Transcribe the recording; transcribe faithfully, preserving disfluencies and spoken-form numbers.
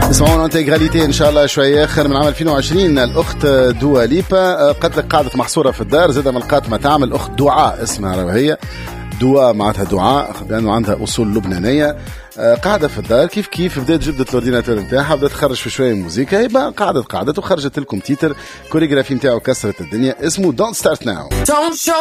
اسمعونا انتغراليتي ان شاء الله شويه اخر من عام ألفين وعشرين. الاخت دوا ليبا قالت لك قاعده محصوره في الدار، زاد من لقات ما تعمل اخت دعاء اسمها هي دعاء معناتها دعاء لانه عندها اصول لبنانيه. قاعده في الدار كيف كيف بدات جبدت الاورديناتور نتاعها، بدات تخرج في شويه موسيقى، يبقى قعدت قعدت وخرجت لكم تيتر كوريغرافي نتاعو كسرت الدنيا اسمه Don't Start Now.